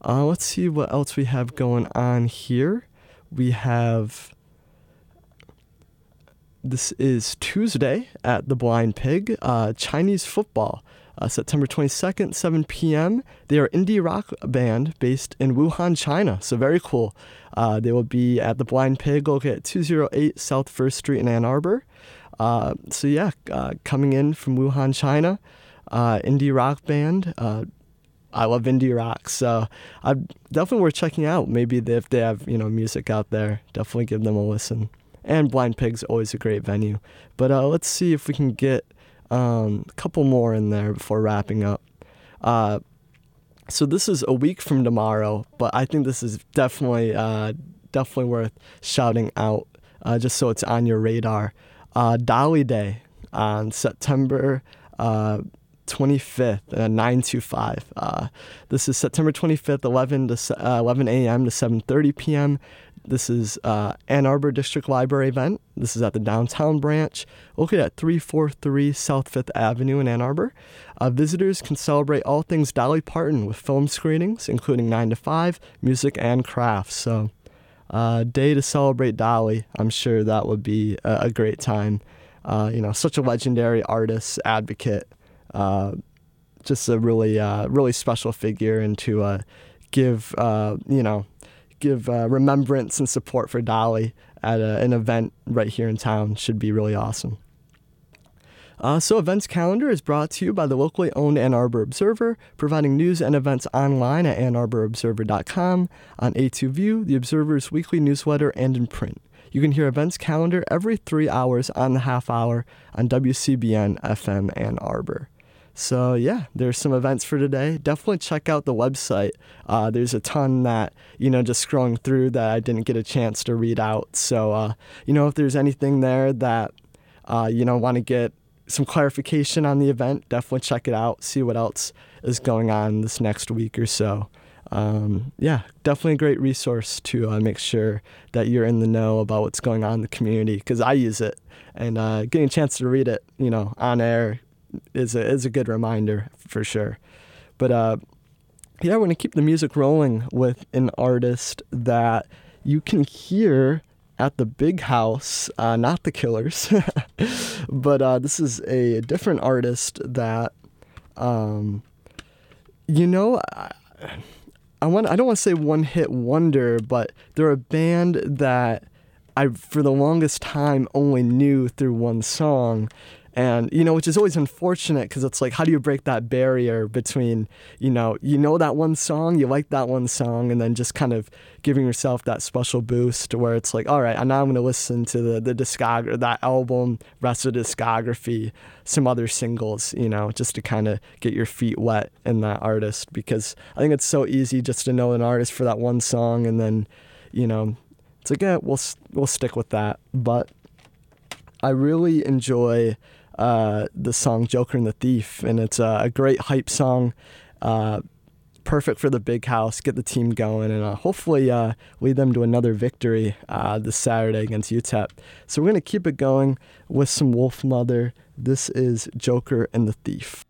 Let's see what else we have going on here. We have... This is Tuesday at the Blind Pig, Chinese football, September 22nd, 7 p.m. They are indie rock band based in Wuhan, China, so very cool. They will be at the Blind Pig, located at 208 South 1st Street in Ann Arbor. Coming in from Wuhan, China, indie rock band. I love indie rock, so definitely worth checking out. Maybe if they have music out there, definitely give them a listen. And Blind Pig's always a great venue. But let's see if we can get a couple more in there before wrapping up. So this is a week from tomorrow, but I think this is definitely worth shouting out, just so it's on your radar. Dolly Day on September 25th, 9 to 5. This is September 25th, 11 a.m. to 7:30 p.m. This is Ann Arbor District Library event. This is at the downtown branch, located at 343 South 5th Avenue in Ann Arbor. Visitors can celebrate all things Dolly Parton with film screenings, including 9 to 5, music, and crafts. So, day to celebrate Dolly. I'm sure that would be a great time. Such a legendary artist, advocate, just a really special figure, and to give remembrance and support for Dolly at an event right here in town should be really awesome. So events calendar is brought to you by the locally owned Ann Arbor Observer, providing news and events online at AnnArborObserver.com, on A2View, the Observer's weekly newsletter, and in print. You can hear events calendar every 3 hours on the half hour on WCBN FM Ann Arbor. So yeah, there's some events for today. Definitely check out the website. There's a ton that, just scrolling through that I didn't get a chance to read out. So, if there's anything there that, want to get some clarification on the event, definitely check it out. See what else is going on this next week or so. Definitely a great resource to make sure that you're in the know about what's going on in the community, because I use it, and getting a chance to read it, on air is a good reminder for sure. But we're going to keep the music rolling with an artist that you can hear at the Big House, not the Killers, but this is a different artist that, I don't want to say one hit wonder, but they're a band that I, for the longest time, only knew through one song. And, which is always unfortunate, because it's like, how do you break that barrier between, that one song, you like that one song, and then just kind of giving yourself that special boost where it's like, all right, now I'm going to listen to the discography, that album, rest of the discography, some other singles, just to kind of get your feet wet in that artist, because I think it's so easy just to know an artist for that one song, and then, it's like, yeah, we'll stick with that. But I really enjoy the song Joker and the Thief, and it's a great hype song, perfect for the Big House, get the team going, and hopefully lead them to another victory this Saturday against UTEP. So we're going to keep it going with some Wolfmother. This is Joker and the Thief.